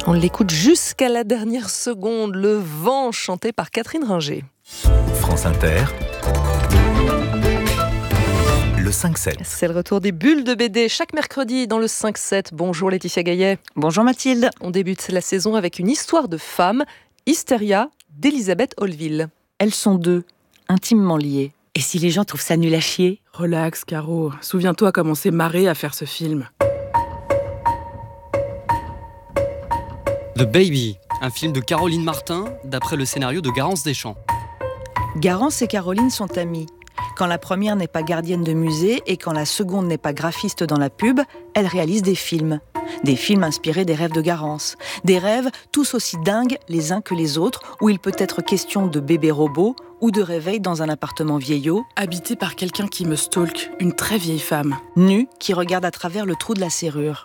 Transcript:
On l'écoute jusqu'à la dernière seconde. Le vent, chanté par Catherine Ringer. France Inter, le 5-7. C'est le retour des bulles de BD chaque mercredi dans le 5-7. Bonjour Laetitia Gaillet. Bonjour Mathilde. On débute la saison avec une histoire de femme, Hystéria d'Elisabeth Holville. Elles sont deux, intimement liées. Et si les gens trouvent ça nul à chier ? Relax, Caro. Souviens-toi comme on s'est marré à faire ce film. The Baby, un film de Caroline Martin, d'après le scénario de Garance Deschamps. Garance et Caroline sont amies. Quand la première n'est pas gardienne de musée et quand la seconde n'est pas graphiste dans la pub, elles réalisent des films. Des films inspirés des rêves de Garance. Des rêves tous aussi dingues les uns que les autres, où il peut être question de bébés robots ou de réveil dans un appartement vieillot. Habité par quelqu'un qui me stalk, une très vieille femme. Nue, qui regarde à travers le trou de la serrure.